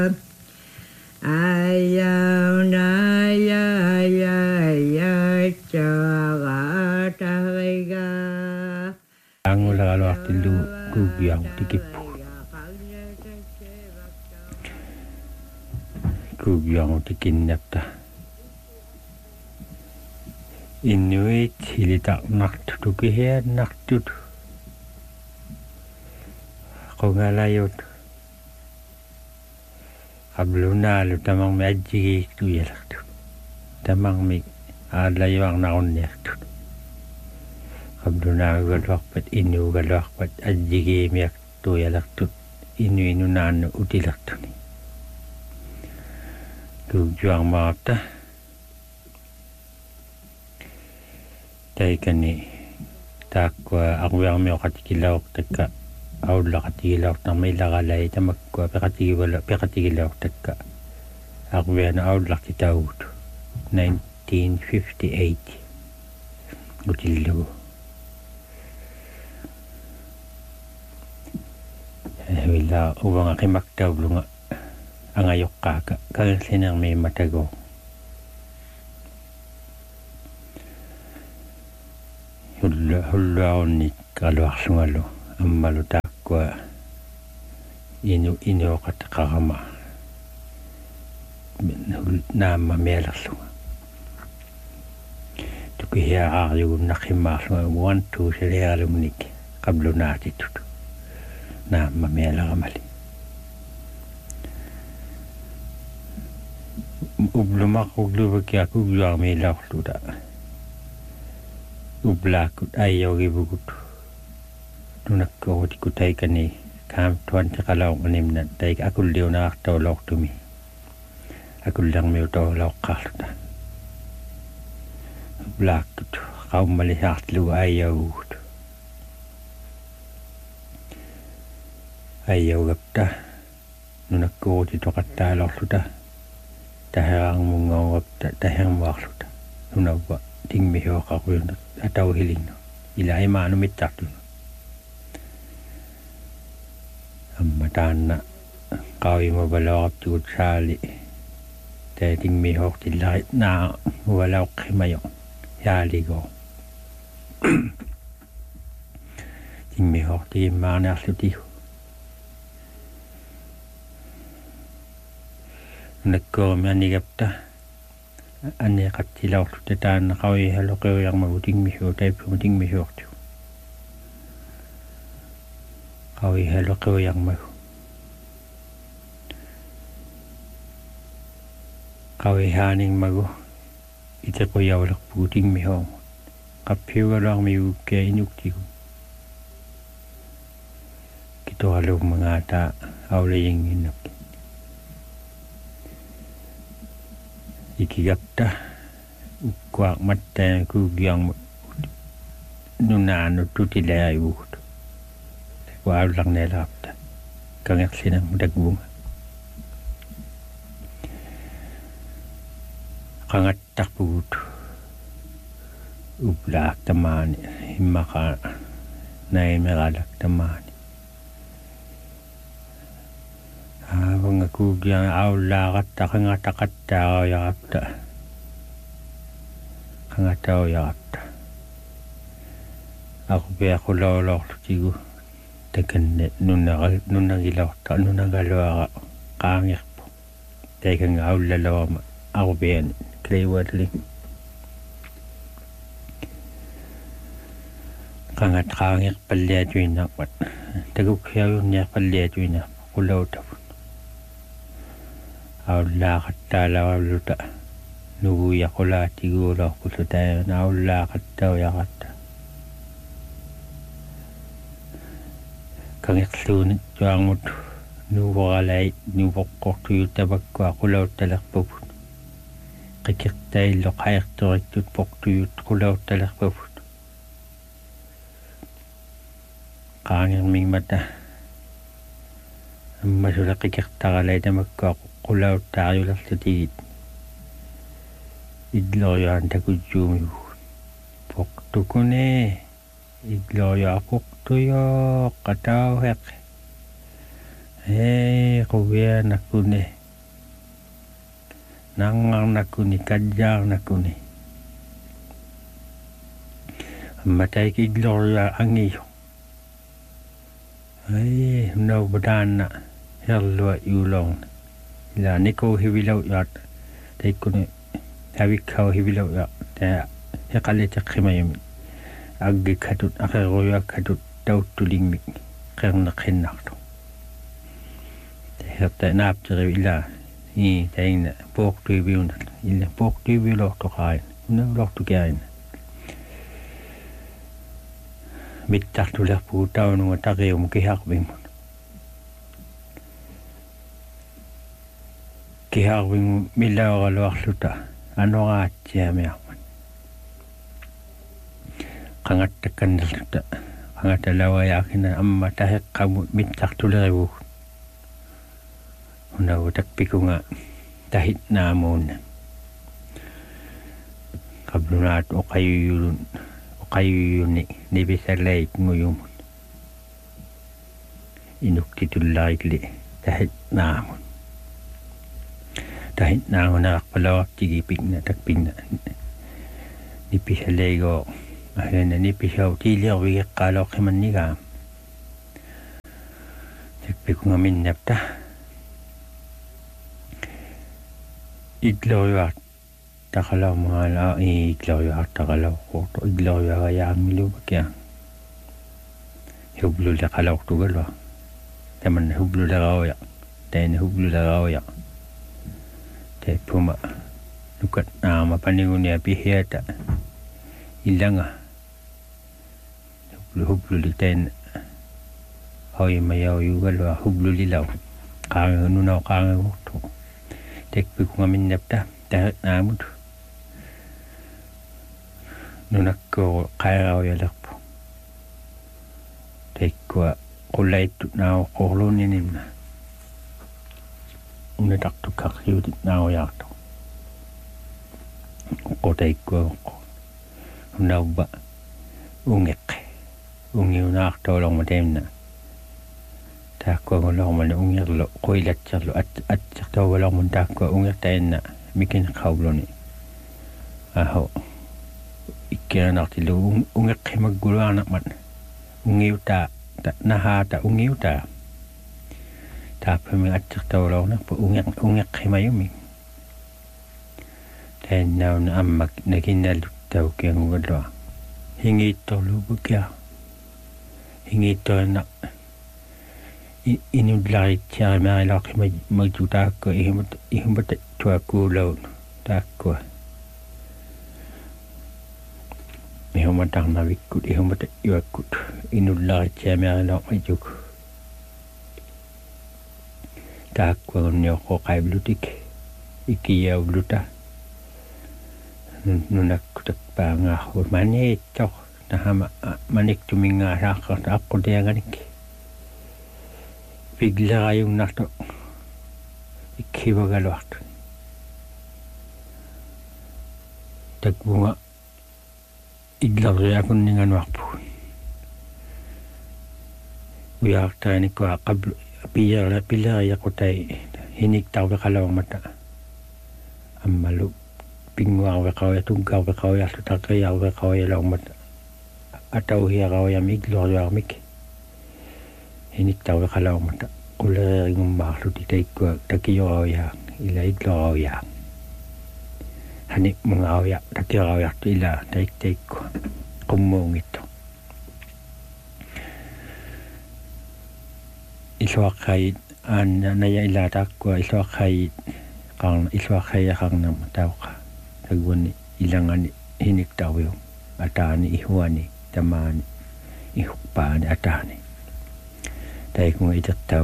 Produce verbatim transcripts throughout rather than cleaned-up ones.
Ayaw na ya ya ya cagatariga. Ang wala kalawak tilu kubyang tikipu. Kubyang tikinnapta. Inuit hilitak naktut kihian naktut. Kongalayot. Kabluna lu tamang medji tu yelaktu. Tamang mi alayang naon yaktu. Kabluna galwak pat inu galwak pat adjigi miyak tu yelaktu. Inu inu nanu utilaktu ni. Kujuang maapta. Taikani takwa aku yang miyak katikilaw taka. Aula katigilaw na may lakalay na magkwa pekatigilaw pekatigilaw taka ako yan aula kitawut nineteen fifty-eight gutilaw eh wala ubang akimaktaw lunga ang ayok kaka kasi nang may matago hula hula ni kalwak sungalo ang maluta kwa inu inu katakama na mamelalo to kaya ayo nakimaslo one two three alumnik kablo na atitude na mamela kamali ublumak ublubak ya kubyang may lakluda ublakut ayaw gibugut nunak ko di kutay kani kam tuan cakalaw kanim na tay akul diw na aktaw lok tumi akul lang may utaw lok kalta blakut kaw malihat lu ayaw ayaw gapta nunak ko di to kata lok luta tahang mungaw gapta tahang wak luta nunak wa ting miho kakuyo ataw hiling no ilay maano mitatu matana kawi mabalawak tigut sali tating mihok tilay na walawak himayong yali ko ting mihok ti manak sutiho nagko manigapta ane katilaw tutataan kawi halokaw yang mabuting mihok tayo pumating mihok tiyo kawi halo kawi yang mau kawi haning mago ita ko yawlak puting mihong kapiwa lang may uke inukti ko kito halo mga ta awla yung inuk ikigapta ukwak mata kugyang nunano tutilay ukot wow lang nelapta kangak sinang dagbung kangat takput ublak tamani himaka na imeralak tamani habang ako diyan awlakat kangat takata yakapta kangat tao yakapta ako ba ako lolok tigo tekan nuna nuna gilaw ta nuna galwa kangek po tekan awla law ako ben klewatli kangat kangek palya tuina pat teguk yaw niya palya tuina kulaw ta awla katala awluta nugu yakula tigura kusuta awla kattaw yakata kangek sunit juang mut nuwa kalay nuwa koktu yutabag ko akulaw talakpapun kikirtay lokayak turik poktu yut kulaw talakpapun kangek ming mata masula kikirta kalay na magko kulaw tayo lang sa tigit idlo yan takujumi poktu ko ne idlo ya poktu yo kataw hek Hei kuvia nakune. Nangang nakune, kadjang nakune. Matai ki gloria angiyo. Hei no badana hello yulong. La niko hiwilaw yat. Tay kune hawikaw hiwilaw yat. Tay hekale takhimayami. Aggi kadut akaroya kadut tautuling mik. Kerna khenakto. Hatta naaptere illa i taina portuiviuna illa portuivilorto kain una lorto kain mittartu lerpu taununga tareum kiharvimmun kiharvimmu millaoraloarluta anoraatiamiarman qangattakannalluta qangatalawayakina amma taheqqamu mittartu lerivu una utakpikunga tahit namun kablunat okayuyun okayuyuni nibisalait nguyumun inuktitullaitli tahit namun tahit namun nakapalawak tigipigna takpigna nipisalaigo ahena nipisaw tiliyaw wikakalaw kimanniga takpikunga minnapta igloyat takalaw mga la igloyat takalaw ko to igloyat yang milu bakya hublu la kalaw to galwa taman hublu la rawya ten hublu la rawya te puma lukat na mapaningon niya pihiyata ilanga hublu hublu li ten hoy mayaw yugalwa hublu lilaw kang nunaw kang to tekpi ko ngamin napta tahat namud nunak ko kairaw yalakpo tekwa kulay tut na ko lunin na una takto kakyudit na yakto ko tekwa ko una ba ungek ungiw na akto lang madem na takwa wala man ungir lo koilat charlo at at takwa wala man takwa ungir tayin na mikin khawlo ni aho ikena naktilo ungir maggulo anak man ungiw ta naha ta ungiw ta tapos mi at takwa wala na po ungir ungir mayumi tayin na na amak naginalutaw kaya ngudlo hingi to lubo kaya hingi to na inudlai tiara mai laki majuta ko ihimut ihimut tua kulo takwa ihimut tang na wikut ihimut yakut inudlai tiara mai laki majuk takwa nyo ko kai blutik ikiya bluta nunak kutak panga mani tok na manik tuminga rakat ako dia ganik bigla yung nato ikiwagalwat tagbunga idlari ako ningan wakpo uyak tayo ni ko akablo piyar pila ako tayo hinik tao kalawang mata amalu pingwa wakaw ya tungkaw wakaw ya sutakaya wakaw ya lang mata ataw hiya kaw ya miglor ya mik hinik tawa kalau mata kula ng mahlo di tay ko takiyo ya ila iglo ya hani mga ya takiyo ya ila tay tay ko kumong ito iswakay an naya ila takwa iswakay kang iswakay kang nam taw ka tagwan ilangan hinik tawo atani ihwani tamani ihupani atani tay kung itataw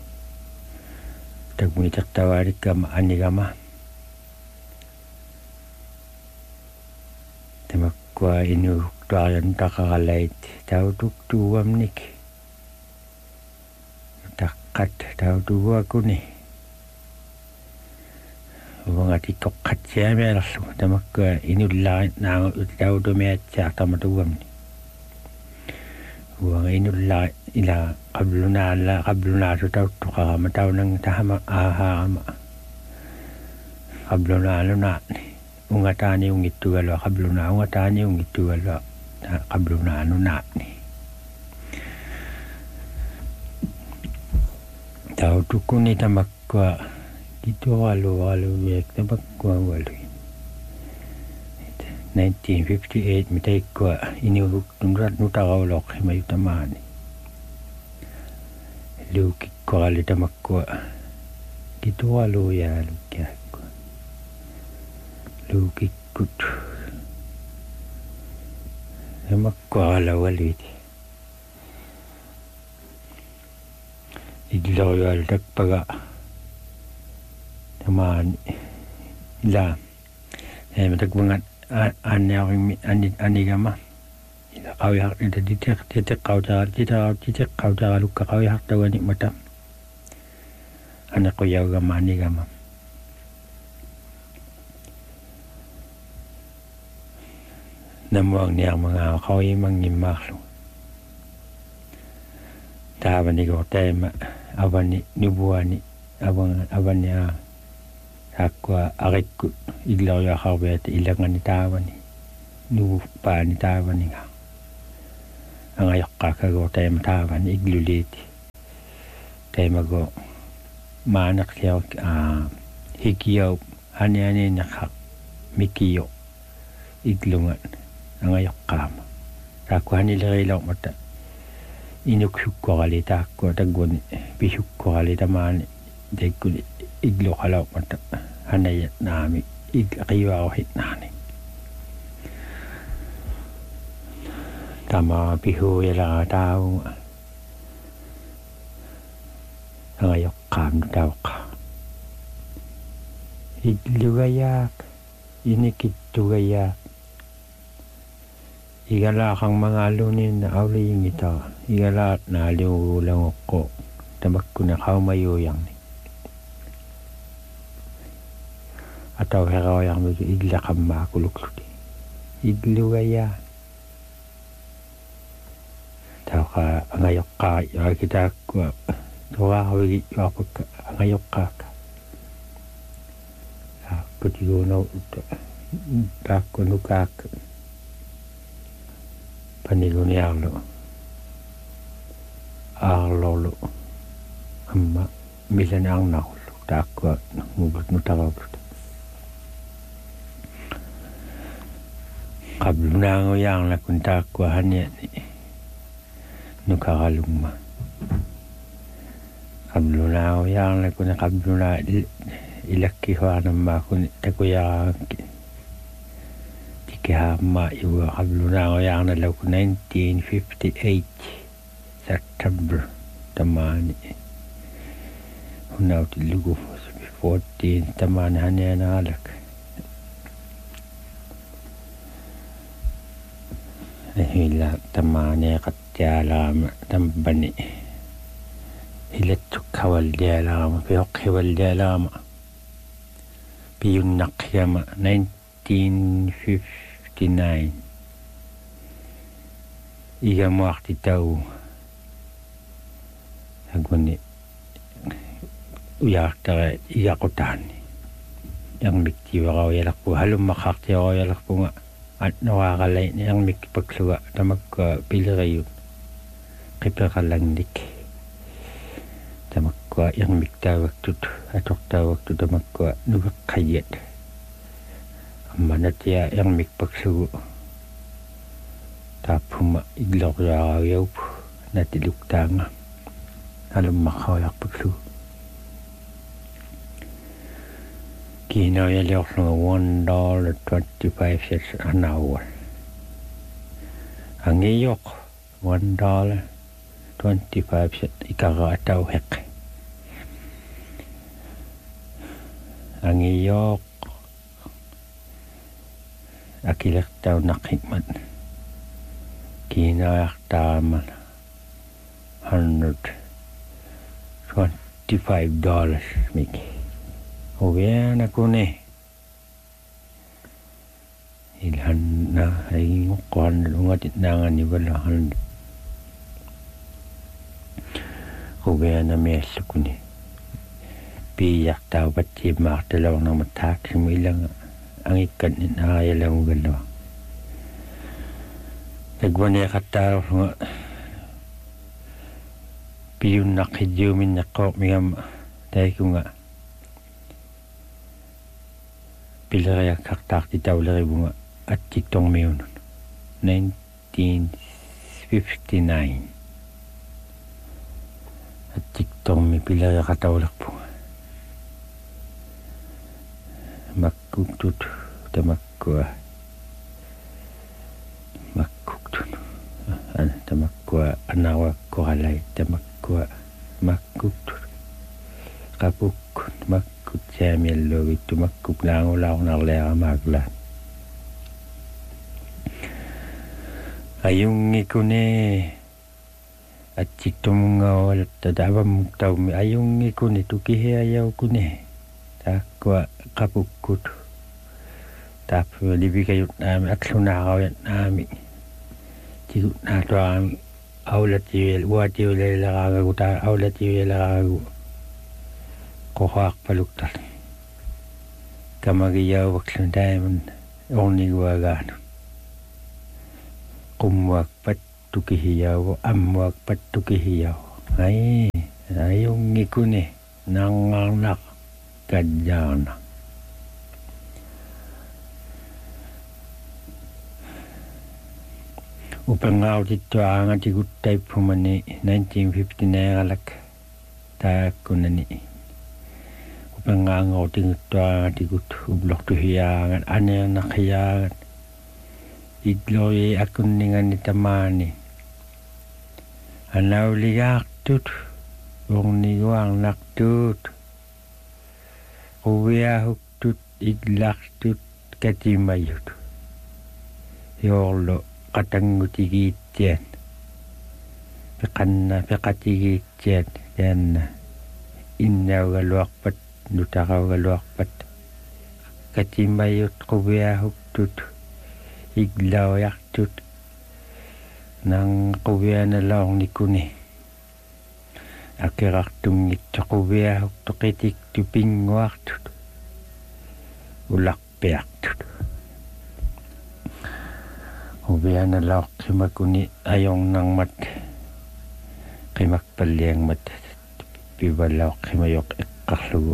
tag mo itataw arik ka maani ka ma tamakwa inu tuayan takakalait tau tuktuwam nik takat tau tuwa ko ni mga titokat siya meras tamakwa inu lahat na tau tumayat siya tamatuwam ni Huwag inulla ila kabluna la kabluna so tau tuka mataw nang tahama aha ama. Kabluna lo na ungatani yung itugalo kabluna ungatani yung itugalo kabluna no na ni. Tau tukuni tamakwa gitu walu walu yek tamakwa walu. nineteen fifty-eight mitay ko iniulog nunrat nutakaulok mayutamani lukik ko kalita makwa gitu walu ya lukyak ko lukik kut makwa kala walit idlaw yal takpaga tamani ila eh matagbangat ane ako ani ani gama ila kau hak ida ditek ditek kau jaga ditek ditek kau jaga luka kau hak tawani mata anak ko yaw gama ani gama namuang niya mga kau imang imaklo taban ni ko tema abani nibuani abang abani a Aqua arekku iglaw ya khawet ilangan ni tawani nu pa ni tawani nga ang ayakka ka go tay matawani igluliti tay mago manak siya a hikiyaw hani ani nakha mikiyo iglungan ang ayakka ako hani lailaw mata inukuk ko kalita ko tagwon bihuk ko kalita man deguli iglo kalaw mata hanay nami ig akiwa ko hit nani tama pihu yala tao ngayok kam tao ka iglo gayak inikit tu gayak igala kang mga lunin na awling ito igala na aliw lang ako tabak ko na kaumayuyang ni atau heraw yang begitu igla kama kulukluti iglu gaya tau ka ngayok ka ya kita ko tuwa hawi apa ngayok ka ah putigo no ta ko nukak panigo ni arlo arlo lo amma milan ang naul ta ko ngubut nutawag kabluna ngo yang la kunta ko hanya ni nukakaluma kabluna ngo yang la kuna kabluna ilaki ho anama kun takuya tikama iwa kabluna ngo yang la ku nineteen fifty-eight September tamani hunau tilugo fourteen tamani hanya na alak hila tamane katyalam tambani hila tukawal dialam piyokhiwal dialam piyun nakyama nineteen fifty-nine iya mo akti tau aguni uyak tara iya kotani yang bikti wakaw yalak po halum makakti wakaw yalak po nga at nakakalay niyang mikipagsuwa na magpilirayon kipakalandik na magkwa yung miktawag tuto at oktawag tuto magkwa nugakayat ang manatya yung mikipagsuwa tapuma iglok yakaw po natiluktanga alam makawayak pagsuwa Kino yalok ng one dollar twenty-five cents an hour. Ang iyok one dollar twenty-five cents ikakataw hek. Ang iyok akilak taw nakikman. Kino yak taman one hundred twenty-five dollars miki. Oke, aku nih. Ilhan na ay ngokon lungat nangan ni balahan Ruveana miallukuni piiartaupat tiimmaartalornermat taaksumu ilanga angikkan in aajalamugalluwa tagwaneeqattaalorluga piunnaqqijiuminneqqooqmigam taikunga pileriakkartaarti taulerigunga attiktormiunun nineteen fifty-nine attiktormi pileriaqataulerpunga makkuktut tamakkua makkuktun ana tamakkua anawakkoralai tamakkua makkuktut qapukkun makkut saamialluugittu makkuk laangulaarnarleeramaakula ayungikune attiktormungaawala tataavammuktaummi ayungikune tukihiayaukune taakkua qapukkut taappu libikayut naami aklunaaqauyat naami tikut naatuaami aulatiuel uatiuleleragagu taa aulatiueleragagu qohaaqpaluktar kamagiyauvaklu taaman orniguagaanu qummuakpat tukihiyaavu ammuakpat tukihiyaavu ai ayungikune nangaarnaq kadjaarna upangautittuaanga tikuttaippumani nineteen fifty-nine alak taakkunani upangaangautinguttuaanga tikut ublortuhiaangan aneernaqiaagan igloi akunningani tamaani anauligaartut orniguarnartuut uviahuktut iglartut katimayut yoorlo qatangutigiitsian peqanna peqatigiitsian taanna innaugaluarpat nutaqaugaluarpat katimayut quviahuktut iglaujartut nang quvianalaornikuni akerartungittu quviahuktu qitiktu pinguartut ulaqpiartut quvianalaorqimakuni ajornarmat qimakpalliangmat pivalaoqqimayoq eqqarlugu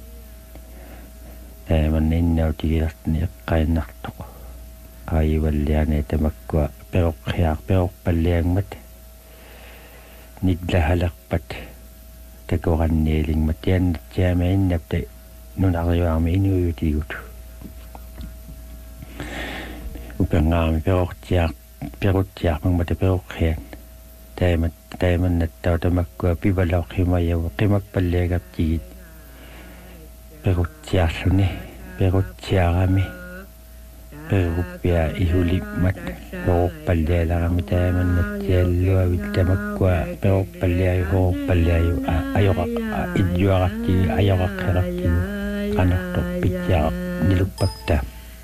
taaman innautigillartni eqqainnartoq qaivalliane tamakkua peroqqiaaq peroqpalliangmat nidlahalerpat takoranniilingmat tiannatsiama innapta nunariuarmi inuyutigut upangaami peroqtiaq peruttiarmangmata peroqqian taamat taamannattau tamakkua pivalaoqqimayavu qimakpalliagaptigit peruttiarluni peruttiarami peruppia ihulimmat peruppallialarami taamannatsialluavit tamakkua peruppalliayu peruppalliayu ajoqaq idjuaqarti ajoqaqqerarti qanertoq pitjaaq niluppakta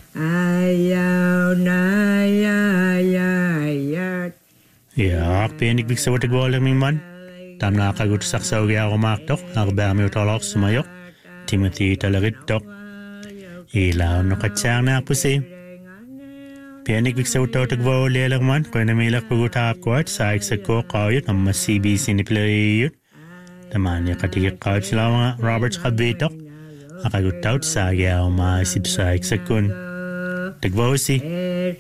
Ja, pienik viksavat igwaalerming man. Tam naaqagut saqsaugiarumaartoq arbaamiutorlorsumajoq Timothy talarittoq ilaunnoqatsaarnaarpusi. Pienik viksavuttautigwaulialerman qinamiilerpugutaapkuat saaiksakkooqqaajut amma C B C nipleriijut tamaani qatigiqqaavsilaawa Roberts qabbiitoq aqaguttaut saagiarumaa sipsaaiksakkun tigwausi